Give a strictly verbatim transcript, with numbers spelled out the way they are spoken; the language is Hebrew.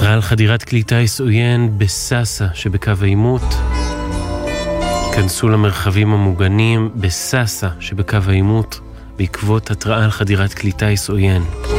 התראה על חדירת כלי טיס עוין בסאסא שבקו העימות. כנסו למרחבים המוגנים בסאסא שבקו העימות בעקבות התראה על חדירת כלי טיס עוין.